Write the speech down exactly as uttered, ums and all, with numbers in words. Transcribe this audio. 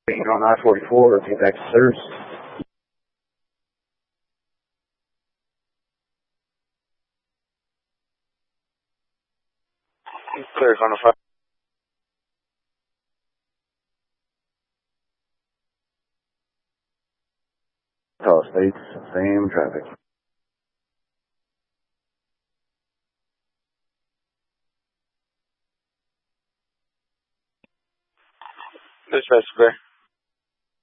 On I forty-four, get back to service. Clear on the five. Tall states, same traffic. Dispatch clear.